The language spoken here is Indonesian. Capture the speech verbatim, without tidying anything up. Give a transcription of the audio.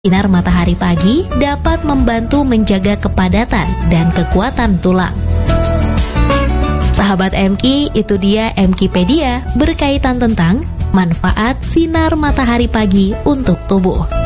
Sinar matahari pagi dapat membantu menjaga kepadatan dan kekuatan tulang. Sahabat M K, itu dia Mkipedia berkaitan tentang manfaat sinar matahari pagi untuk tubuh.